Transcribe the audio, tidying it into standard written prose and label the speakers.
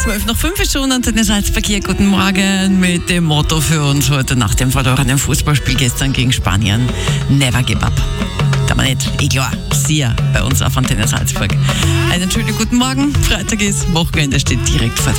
Speaker 1: 12:05 ist schon Antenne Salzburg hier. Guten Morgen mit dem Motto für uns heute nach dem verlorenen Fußballspiel gestern gegen Spanien: Never give up. Kann man nicht. Klar, Sie bei uns auf Antenne Salzburg. Einen schönen guten Morgen. Freitag ist, Wochenende steht direkt vor der